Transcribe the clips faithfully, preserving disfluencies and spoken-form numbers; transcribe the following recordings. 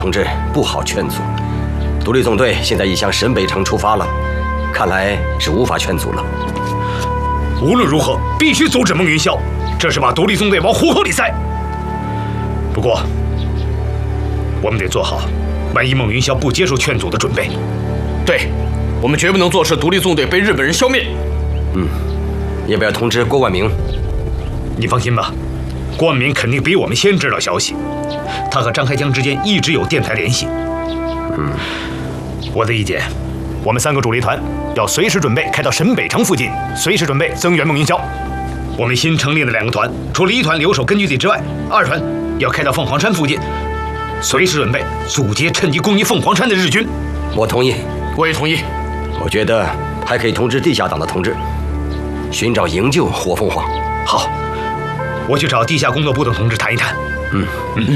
同志不好劝阻。独立纵队现在已向沈北城出发了，看来是无法劝阻了。 无论如何，必须阻止孟云霄，这是把独立纵队往虎口里塞。不过，我们得做好万一孟云霄不接受劝阻的准备。 对，我们绝不能坐视独立纵队被日本人消灭。 嗯，要不要通知郭万明？ 你放心吧，郭万明肯定比我们先知道消息。他和张开江之间一直有电台联系。 嗯， 我的意见，我们三个主力团要随时准备开到沈北城附近，随时准备增援孟云霄。我们新成立的两个团，除了一团留守根据地之外，二团要开到凤凰山附近，随时准备阻截趁机攻击凤凰山的日军。 我同意， 我也同意。 我觉得还可以通知地下党的同志，寻找营救火凤凰。 好，我去找地下工作部的同志谈一谈。 嗯嗯。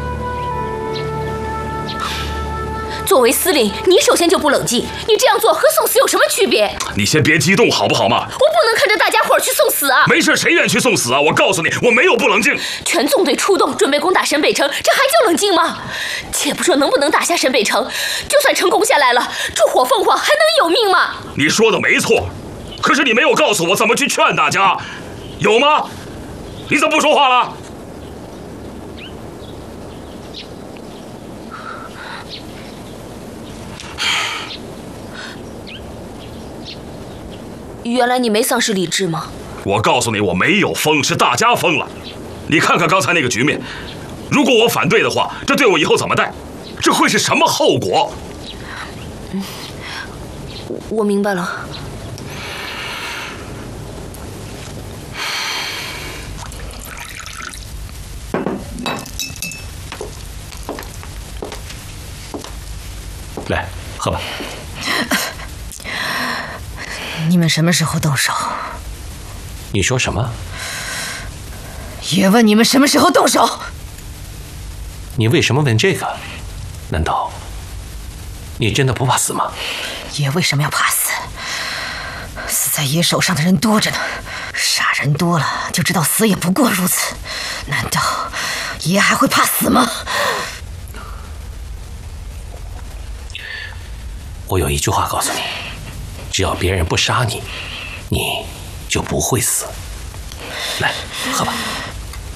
作为司令，你首先就不冷静，你这样做和送死有什么区别？ 你先别激动好不好嘛？ 我不能看着大家伙儿去送死啊！ 没事，谁愿去送死啊？我告诉你，我没有不冷静。 全纵队出动，准备攻打沈北城，这还叫冷静吗？且不说能不能打下沈北城，就算成功下来了，这火凤凰还能有命吗？ 你说的没错，可是你没有告诉我怎么去劝大家，有吗？你怎么不说话了？ 原来你没丧失理智吗？ 我告诉你，我没有疯，是大家疯了。你看看刚才那个局面，如果我反对的话，这对我以后怎么带？这会是什么后果？ 嗯，我明白了。 来，喝吧。 你们什么时候动手？ 你说什么？ 也问你们什么时候动手？ 你为什么问这个？难道你真的不怕死吗？ 爷为什么要怕死？死在爷手上的人多着呢，杀人多了就知道死也不过如此。难道爷还会怕死吗？ 我有一句话告诉你，只要别人不杀你，你就不会死。来，喝吧。